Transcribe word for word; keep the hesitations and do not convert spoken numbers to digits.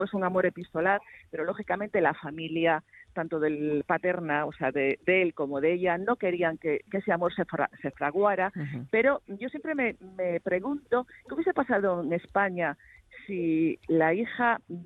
es un amor epistolar, pero lógicamente la familia, tanto del paterna, o sea, de, de él como de ella, no querían que, que ese amor se, fra, se fraguara, uh-huh. Pero yo siempre me, me pregunto, ¿qué hubiese pasado en España si la hija